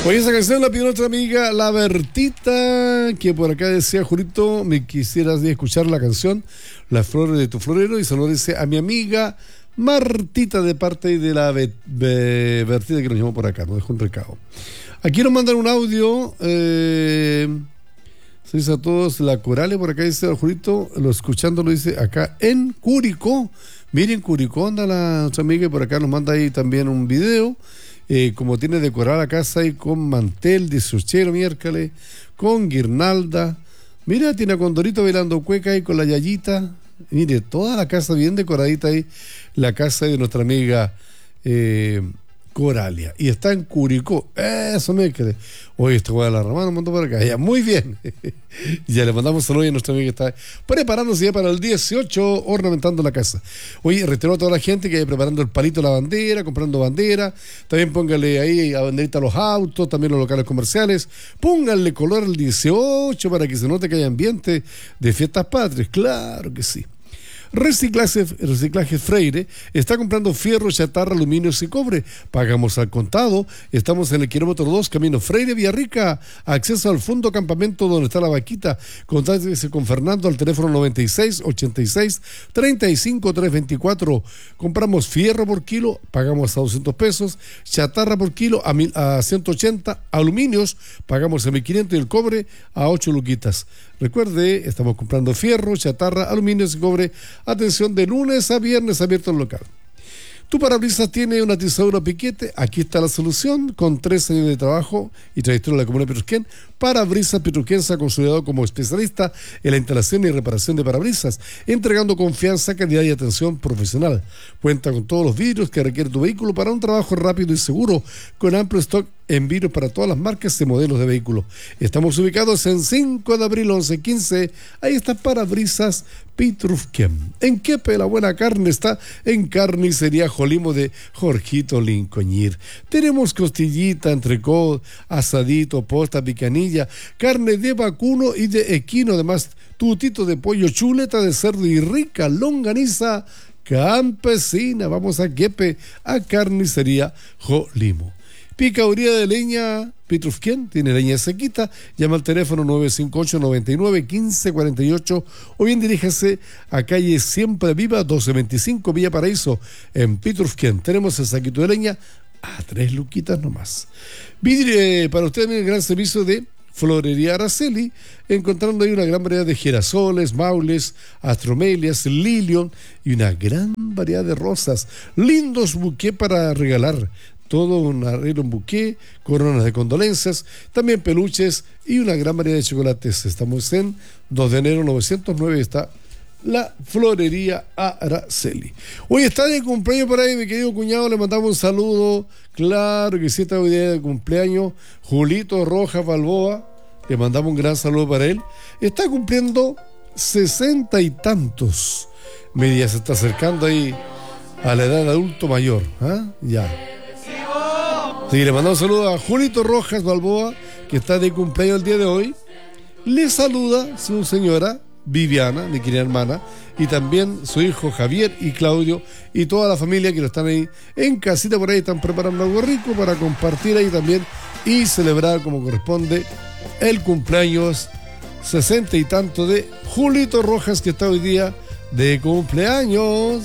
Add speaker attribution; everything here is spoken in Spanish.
Speaker 1: Oye, esa canción la pidió nuestra amiga La Bertita, que por acá decía: Julito, me quisieras escuchar la canción Las flores de tu florero, y se lo dice a mi amiga Martita de parte de la Bertita, que nos llamó por acá, nos dejó un recado. Aquí nos mandan un audio, se dice a todos, la Corale por acá dice: Julito, lo escuchando, lo dice acá en Curicó. Miren, Curicó anda nuestra amiga, y por acá nos manda ahí también un video. Como tiene decorada la casa ahí con mantel de suchero miércoles, con guirnalda. Mira, tiene a Condorito bailando cueca ahí con la yayita. Mire, toda la casa bien decoradita ahí, la casa de nuestra amiga Coralia. Y está en Curicó. Eso me quedé. Oye, esto va a la Ramana, mandó por acá. Ya, muy bien. Ya le mandamos saludos a nuestra amiga que está preparándose ya para el 18, ornamentando la casa. Oye, reitero a toda la gente que vaya preparando el palito de la bandera, comprando bandera. También póngale ahí a banderita a los autos, también los locales comerciales. Pónganle color al 18 para que se note que hay ambiente de fiestas patrias. Claro que sí. Reciclaje Freire está comprando fierro, chatarra, aluminio y cobre. Pagamos al contado. Estamos en el kilómetro 2, camino Freire Villarrica, acceso al fondo campamento donde está la vaquita. Contáctese con Fernando al teléfono 96 86 35 324. Compramos fierro por kilo, pagamos a 200 pesos, chatarra por kilo a 180, aluminios pagamos a 1500 y el cobre a 8 luquitas. Recuerde, estamos comprando fierro, chatarra, aluminios y cobre. Atención, de lunes a viernes abierto el local. ¿Tu parabrisas tiene una atizadura piquete? Aquí está la solución. Con 3 años de trabajo y trayectoria en la comuna de Petrusquén, Parabrisas Petrusquén se ha consolidado como especialista en la instalación y reparación de parabrisas, entregando confianza, calidad y atención profesional. Cuenta con todos los vidrios que requiere tu vehículo para un trabajo rápido y seguro, con amplio stock en vidrios para todas las marcas y modelos de vehículos. Estamos ubicados en 5 de abril 1115. Ahí está Parabrisas Petrusquén. En Quepe, la buena carne está en Carnicería Jolimo de Jorgito Lincoñir. Tenemos costillita, entrecot, asadito, posta, picanilla, carne de vacuno y de equino, además tutito de pollo, chuleta de cerdo y rica longaniza campesina. Vamos a Quepe, a Carnicería Jolimo. Picaduría de leña Petrusquén, tiene leña sequita, llama al teléfono 958-99-1548 o bien diríjase a calle Siempre Viva 1225 Villa Paraíso en Petrusquén. Tenemos el saquito de leña a 3 luquitas nomás. Vidrio para ustedes, el gran servicio de Florería Araceli, encontrando ahí una gran variedad de girasoles, maules, astromelias, lilium y una gran variedad de rosas. Lindos buqués para regalar. Todo un arreglo, un buqué, coronas de condolencias, también peluches y una gran variedad de chocolates. Estamos en 2 de enero 909, está la Florería Araceli. Hoy está de cumpleaños por ahí, mi querido cuñado, le mandamos un saludo. Claro que sí, está hoy día de cumpleaños Julito Rojas Balboa, le mandamos un gran saludo para él. Está cumpliendo 60 y tantos. Media se está acercando ahí a la edad de adulto mayor. Ya. Sí, le mandamos un saludo a Julito Rojas Balboa, que está de cumpleaños el día de hoy. Le saluda su señora Viviana, mi querida hermana, y también su hijo Javier y Claudio, y toda la familia que lo están ahí en casita por ahí, están preparando algo rico para compartir ahí también y celebrar como corresponde el cumpleaños 60 y tanto de Julito Rojas, que está hoy día de cumpleaños.